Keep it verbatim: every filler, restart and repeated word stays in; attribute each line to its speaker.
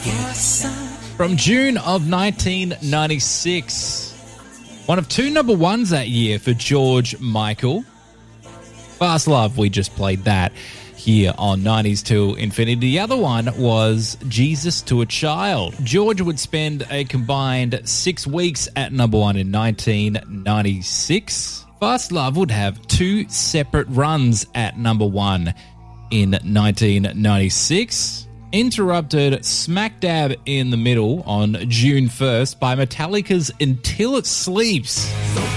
Speaker 1: From June of nineteen ninety-six. One of two number ones that year for George Michael. Fast Love, we just played that here on nineties to Infinity. The other one was Jesus to a Child. George would spend a combined six weeks at number one in nineteen ninety-six. Fast Love would have two separate runs at number one in nineteen ninety-six. Interrupted smack dab in the middle on June first by Metallica's Until It Sleeps.